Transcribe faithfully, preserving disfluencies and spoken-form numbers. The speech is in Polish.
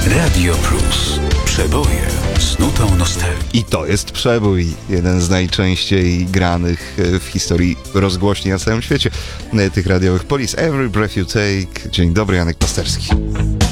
Radio Plus. Przeboje z nutą nostalgii. I to jest przebój, jeden z najczęściej granych w historii rozgłośni na całym świecie tych radiowych. Police, Every Breath You Take. Dzień dobry, Janek Pasterski.